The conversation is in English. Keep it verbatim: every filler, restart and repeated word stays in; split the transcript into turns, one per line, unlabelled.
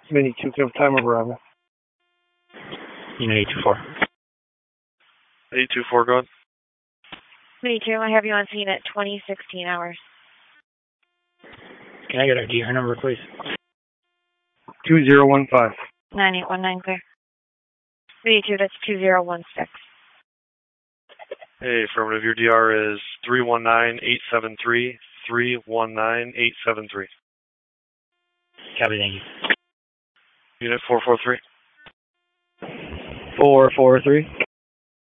Mini two, can time over on that.
Unit eight two four.
eight two four, go ahead.
Mini two, I have you on scene at twenty sixteen hours.
Can I get our D R number, please?
two zero one five.
nine eight one nine, clear. Mini two, that's two zero one six.
Hey, affirmative, your D R is three one nine eight seven three, three one nine eight seven three.
Copy, thank you.
Unit four four three.
four four three.